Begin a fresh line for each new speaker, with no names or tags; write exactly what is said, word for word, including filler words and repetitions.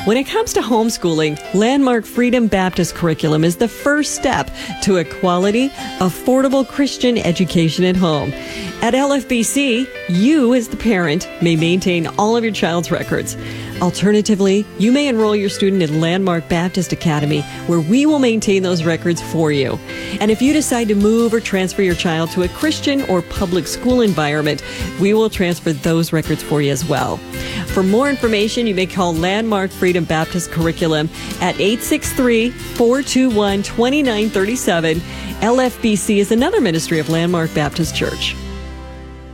When it comes to homeschooling, Landmark Freedom Baptist Curriculum is the first step to a quality, affordable Christian education at home. At L F B C, you as the parent may maintain all of your child's records. Alternatively, you may enroll your student in Landmark Baptist Academy, where we will maintain those records for you. And if you decide to move or transfer your child to a Christian or public school environment, we will transfer those records for you as well. For more information, you may call Landmark Freedom Baptist Curriculum at eight six three, four two one, two nine three seven. L F B C is another ministry of Landmark Baptist Church.